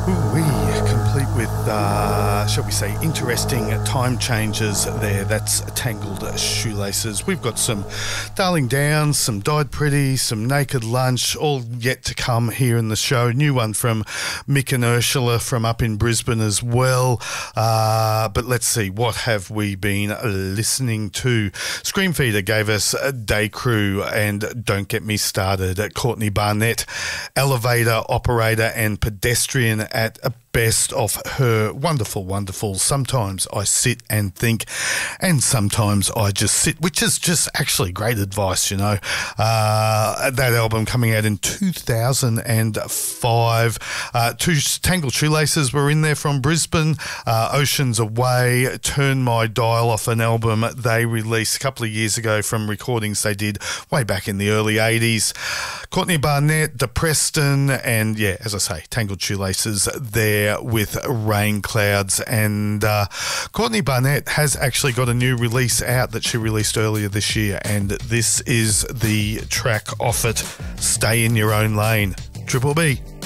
We complete with, shall we say, interesting time changes there. That's Tangled Shoelaces. We've got some Darling Downs, some Died Pretty, some Naked Lunch, all yet to come here in the show. New one from Mick and Ursula from up in Brisbane as well. But let's see, what have we been listening to? Screamfeeder gave us Day Crew and Don't Get Me Started. Courtney Barnett, Elevator Operator and Pedestrian at a best of her wonderful, wonderful Sometimes I Sit and Think, and Sometimes I Just Sit, which is just actually great advice, you know. That album coming out in 2005. Two Tangled Shoelaces were in there from Brisbane. Oceans Away, Turn My Dial Off, an album they released a couple of years ago from recordings they did way back in the early 80s. Courtney Barnett, Depreston, and yeah, as I say, Tangled Shoelaces there with Rain Clouds. And Courtney Barnett has actually got a new release out that she released earlier this year, and this is the track off it, Stay in Your Own Lane. Triple B.